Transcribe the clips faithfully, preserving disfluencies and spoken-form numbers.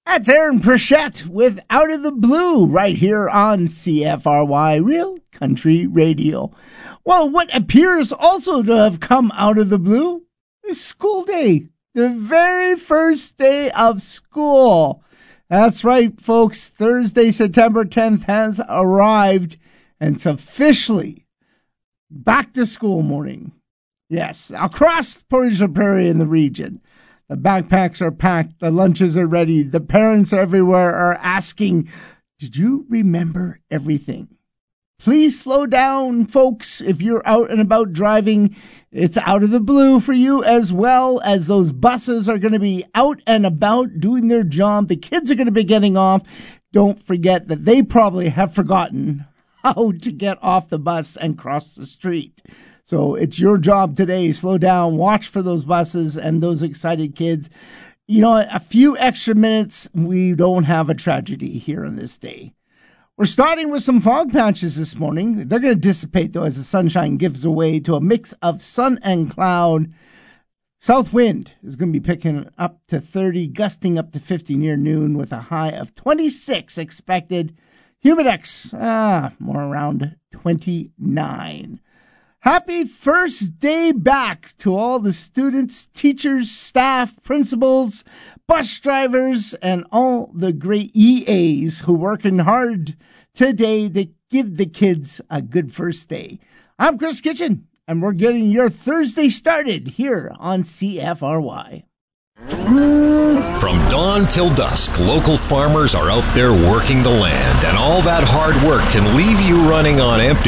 That's Aaron Pritchett with Out of the Blue right here on C F R Y Real Country Radio. Well, what appears also to have come out of the blue is school day, the very first day of school. That's right, folks. Thursday, September tenth has arrived, and it's officially back to school morning. Yes, across Portage la Prairie in the region. The backpacks are packed. The lunches are ready. The parents everywhere are asking, did you remember everything? Please slow down, folks. If you're out and about driving, it's out of the blue for you, as well as those buses are going to be out and about doing their job. The kids are going to be getting off. Don't forget that they probably have forgotten how to get off the bus and cross the street. So it's your job today. Slow down, watch for those buses and those excited kids. You know, a few extra minutes, we don't have a tragedy here on this day. We're starting with some fog patches this morning. They're going to dissipate, though, as the sunshine gives way to a mix of sun and cloud. South wind is going to be picking up to thirty, gusting up to fifty near noon with a high of twenty-six expected. Humidex, ah, more around twenty-nine. Happy first day back to all the students, teachers, staff, principals, bus drivers, and all the great E As who are working hard today to give the kids a good first day. I'm Chris Kitchen, and we're getting your Thursday started here on C F R Y. From dawn till dusk, local farmers are out there working the land, and all that hard work can leave you running on empty.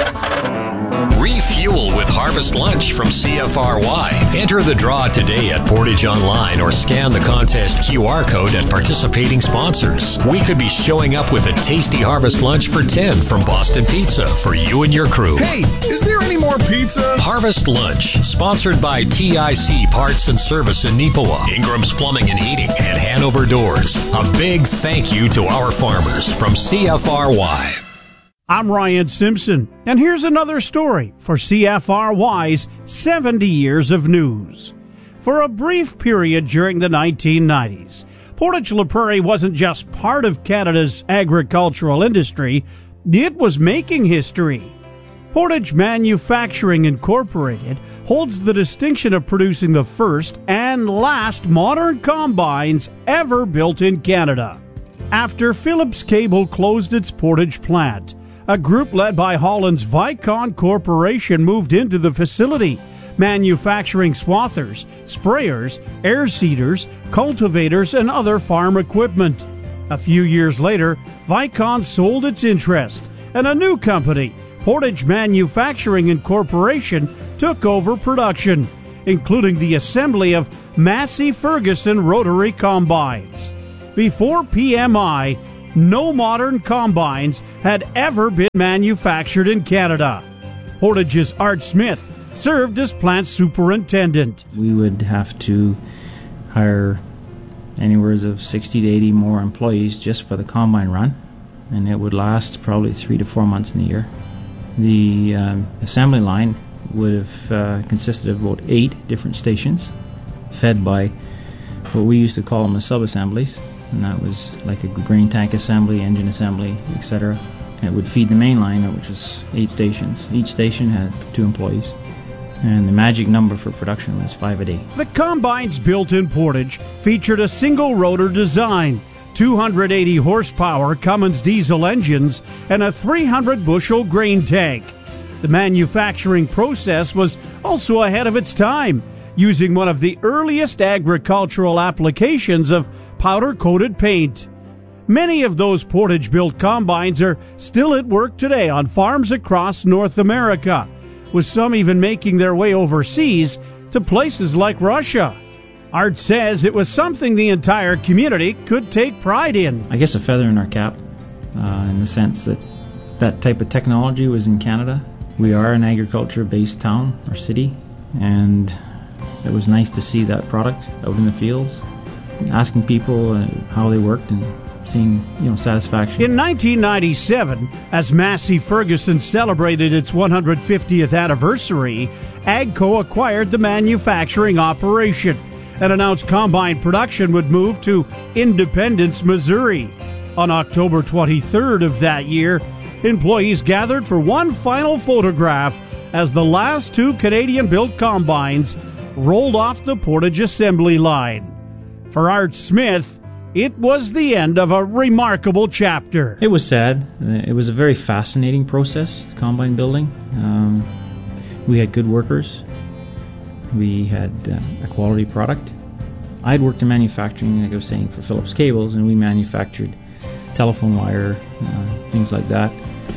Refuel with Harvest Lunch from C F R Y. Enter the draw today at Portage Online or scan the contest Q R code at participating sponsors. We could be showing up with a tasty Harvest Lunch for ten from Boston Pizza for you and your crew. Hey, is there any more pizza? Harvest Lunch, sponsored by T I C Parts and Service in Neepawa, Ingram's Plumbing and Heating, and Hanover Doors. A big thank you to our farmers from C F R Y. I'm Ryan Simpson, and here's another story for C F R Y's seventy years of news. For a brief period during the nineteen nineties, Portage la Prairie wasn't just part of Canada's agricultural industry, it was making history. Portage Manufacturing Incorporated holds the distinction of producing the first and last modern combines ever built in Canada. After Phillips Cable closed its Portage plant, a group led by Holland's Vicon Corporation moved into the facility, manufacturing swathers, sprayers, air seeders, cultivators, and other farm equipment. A few years later, Vicon sold its interest, and a new company, Portage Manufacturing Incorporation, took over production, including the assembly of Massey Ferguson rotary combines. Before P M I, no modern combines had ever been manufactured in Canada. Portage's Art Smith served as plant superintendent. We would have to hire anywhere of sixty to eighty more employees just for the combine run, and it would last probably three to four months in the year. The um, assembly line would have uh, consisted of about eight different stations, fed by what we used to call them the sub-assemblies. And that was like a grain tank assembly, engine assembly, et cetera. And it would feed the main line, which was eight stations. Each station had two employees. And the magic number for production was five a day. The combines built in Portage featured a single rotor design, two hundred eighty horsepower Cummins diesel engines, and a three hundred bushel grain tank. The manufacturing process was also ahead of its time, using one of the earliest agricultural applications of powder-coated paint. Many of those Portage-built combines are still at work today on farms across North America, with some even making their way overseas to places like Russia. Art says it was something the entire community could take pride in. I guess a feather in our cap, uh, in the sense that that type of technology was in Canada. We are an agriculture-based town or city, and it was nice to see that product out in the fields, asking people uh, how they worked and seeing, you know, satisfaction. In nineteen ninety-seven, as Massey Ferguson celebrated its one hundred fiftieth anniversary, AGCO acquired the manufacturing operation, and announced combine production would move to Independence, Missouri. On October twenty-third of that year, employees gathered for one final photograph as the last two Canadian-built combines rolled off the Portage assembly line. For Art Smith, it was the end of a remarkable chapter. It was sad. It was a very fascinating process, combine building. Um, we had good workers. We had uh, a quality product. I had worked in manufacturing, like I was saying, for Phillips Cables, and we manufactured telephone wire, uh, things like that.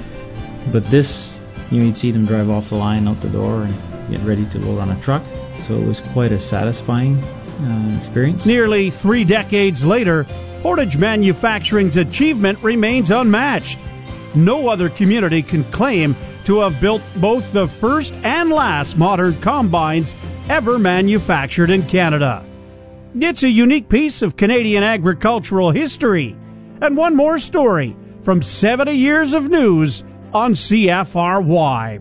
But this, you know, you'd see them drive off the line out the door and get ready to load on a truck. So it was quite a satisfying uh, experience. Nearly three decades later, Portage Manufacturing's achievement remains unmatched. No other community can claim to have built both the first and last modern combines ever manufactured in Canada. It's a unique piece of Canadian agricultural history. And one more story from seventy years of news on C F R Y.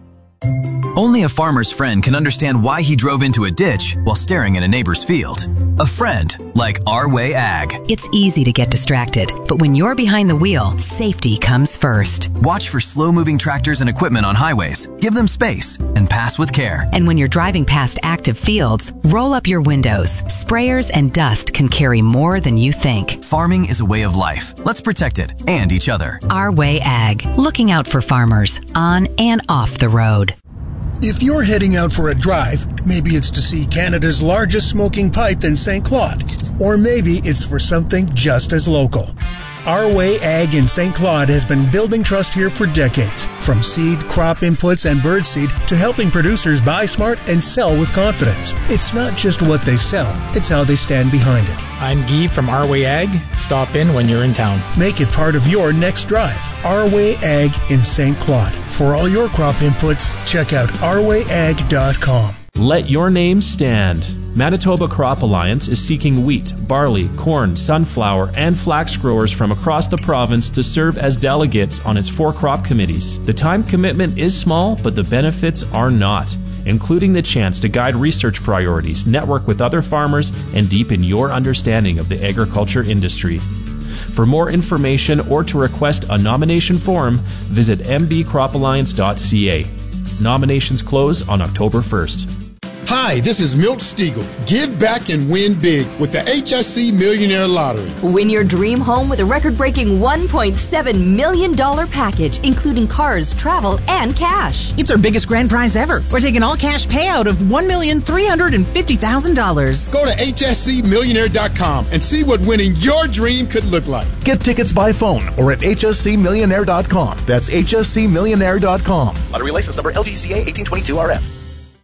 Only a farmer's friend can understand why he drove into a ditch while staring at a neighbor's field. A friend like Our Way Ag. It's easy to get distracted, but when you're behind the wheel, safety comes first. Watch for slow-moving tractors and equipment on highways. Give them space and pass with care. And when you're driving past active fields, roll up your windows. Sprayers and dust can carry more than you think. Farming is a way of life. Let's protect it and each other. Our Way Ag, looking out for farmers on and off the road. If you're heading out for a drive, maybe it's to see Canada's largest smoking pipe in Saint Claude, or maybe it's for something just as local. Our Way Ag in Saint Claude has been building trust here for decades, from seed, crop inputs, and birdseed to helping producers buy smart and sell with confidence. It's not just what they sell, it's how they stand behind it. I'm Guy from Our Way Ag. Stop in when you're in town. Make it part of your next drive. Our Way Ag in Saint Claude. For all your crop inputs, check out our way ag dot com. Let your name stand. Manitoba Crop Alliance is seeking wheat, barley, corn, sunflower, and flax growers from across the province to serve as delegates on its four crop committees. The time commitment is small, but the benefits are not, including the chance to guide research priorities, network with other farmers, and deepen your understanding of the agriculture industry. For more information or to request a nomination form, visit m b crop alliance dot c a. Nominations close on October first. Hi, this is Milt Stiegel. Give back and win big with the H S C Millionaire Lottery. Win your dream home with a record-breaking one point seven million dollars package, including cars, travel, and cash. It's our biggest grand prize ever. We're taking all-cash payout of one million three hundred fifty thousand dollars. Go to H S C millionaire dot com and see what winning your dream could look like. Get tickets by phone or at H S C millionaire dot com. That's H S C millionaire dot com. Lottery license number L G C A eighteen twenty-two R F.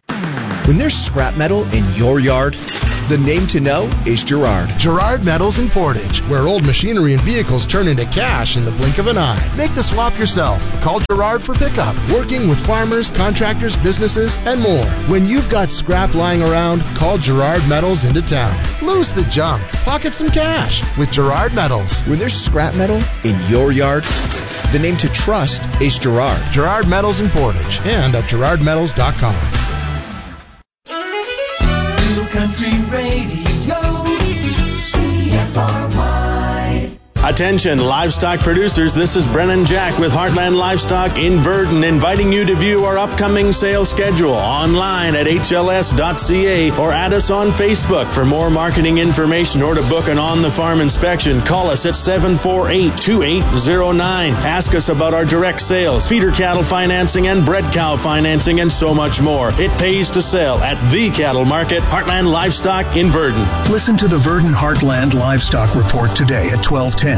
When there's scrap metal in your yard, the name to know is Girard. Girard Metals in Portage, where old machinery and vehicles turn into cash in the blink of an eye. Make the swap yourself. Call Girard for pickup. Working with farmers, contractors, businesses, and more. When you've got scrap lying around, call Girard Metals into town. Lose the junk. Pocket some cash with Girard Metals. When there's scrap metal in your yard, the name to trust is Girard. Girard Metals in Portage and at girard metals dot com. Country Radio, C F R Y. Attention livestock producers, this is Brennan Jack with Heartland Livestock in Verdon, inviting you to view our upcoming sales schedule online at H L S dot C A or add us on Facebook. For more marketing information or to book an on-the-farm inspection, call us at seven four eight, two eight zero nine. Ask us about our direct sales, feeder cattle financing, and bred cow financing, and so much more. It pays to sell at the cattle market, Heartland Livestock in Verdon. Listen to the Verdon Heartland Livestock Report today at twelve ten.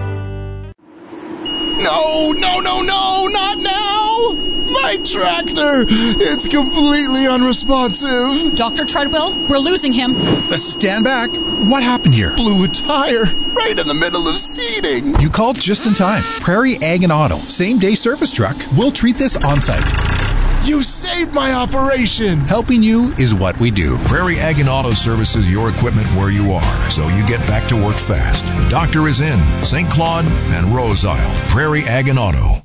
No, no, no, no, not now! My tractor! It's completely unresponsive. Doctor Treadwell, we're losing him. Uh, stand back. What happened here? Blew a tire right in the middle of seeding. You called just in time. Prairie Ag and Auto, same day service truck. We'll treat this on site. You saved my operation! Helping you is what we do. Prairie Ag and Auto services your equipment where you are, so you get back to work fast. The doctor is in Saint Claude and Rose Isle. Prairie Ag and Auto.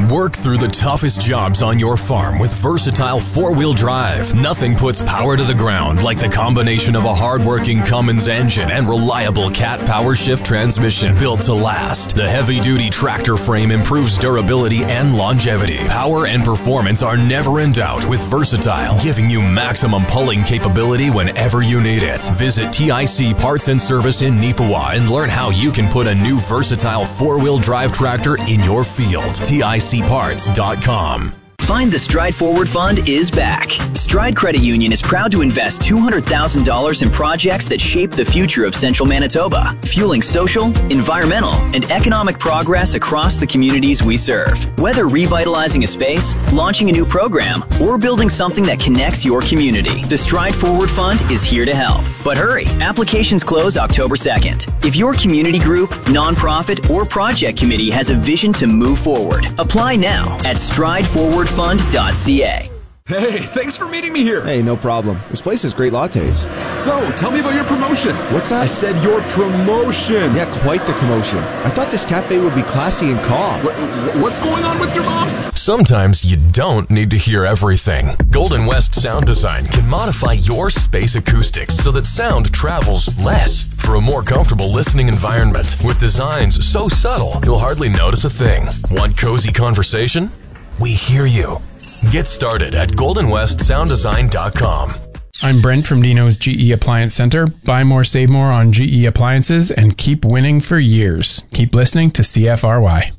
Work through the toughest jobs on your farm with versatile four-wheel drive. Nothing puts power to the ground like the combination of a hard-working Cummins engine and reliable Cat Power Shift transmission built to last. The heavy-duty tractor frame improves durability and longevity. Power and performance are never in doubt with Versatile, giving you maximum pulling capability whenever you need it. Visit T I C Parts and Service in Neepawa and learn how you can put a new Versatile four-wheel drive tractor in your field. T I C parts dot com. Find the Stride Forward Fund is back. Stride Credit Union is proud to invest two hundred thousand dollars in projects that shape the future of central Manitoba, fueling social, environmental, and economic progress across the communities we serve. Whether revitalizing a space, launching a new program, or building something that connects your community, the Stride Forward Fund is here to help. But hurry, applications close October second. If your community group, nonprofit, or project committee has a vision to move forward, apply now at stride forward fund dot c a. Hey, thanks for meeting me here. Hey, no problem. This place has great lattes. So, tell me about your promotion. What's that? I said your promotion. Yeah, quite the commotion. I thought this cafe would be classy and calm. Wh- what's going on with your mom? Sometimes you don't need to hear everything. Golden West Sound Design can modify your space acoustics so that sound travels less for a more comfortable listening environment. With designs so subtle, you'll hardly notice a thing. Want cozy conversation? We hear you. Get started at golden west sound design dot com. I'm Brent from Dino's G E Appliance Center. Buy more, save more on G E appliances and keep winning for years. Keep listening to C F R Y.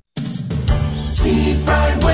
Seafront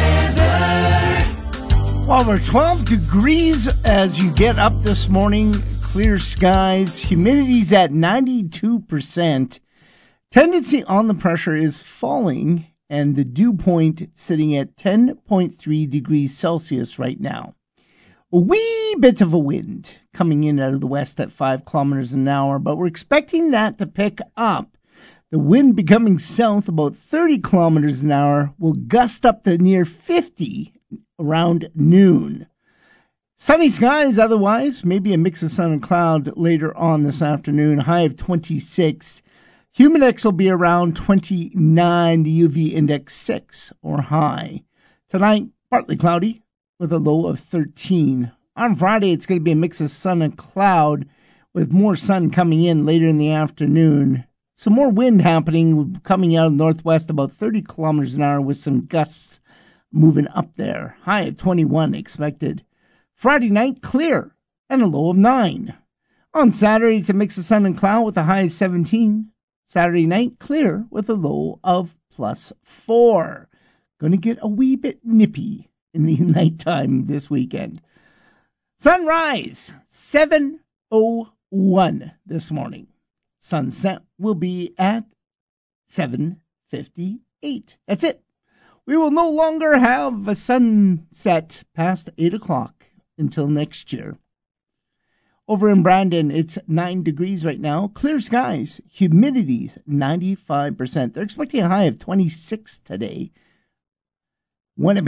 weather. Well, we're twelve degrees as you get up this morning. Clear skies. Humidity's at ninety-two percent. Tendency on the pressure is falling, and the dew point sitting at ten point three degrees Celsius right now. A wee bit of a wind coming in out of the west at five kilometers an hour, but we're expecting that to pick up. The wind becoming south about thirty kilometers an hour will gust up to near fifty around noon. Sunny skies otherwise, maybe a mix of sun and cloud later on this afternoon, high of twenty-six. Humidex will be around twenty-nine, the U V index six or high. Tonight, partly cloudy with a low of thirteen. On Friday, it's going to be a mix of sun and cloud with more sun coming in later in the afternoon. Some more wind happening, coming out of the northwest about thirty kilometers an hour with some gusts moving up there. High of twenty-one expected. Friday night, clear and a low of nine. On Saturday, it's a mix of sun and cloud with a high of seventeen. Saturday night, clear with a low of plus four. Going to get a wee bit nippy in the nighttime this weekend. Sunrise, seven oh one this morning. Sunset will be at seven fifty-eight. That's it. We will no longer have a sunset past eight o'clock until next year. Over in Brandon, it's nine degrees right now. Clear skies. Humidity's ninety-five percent. They're expecting a high of twenty-six today. One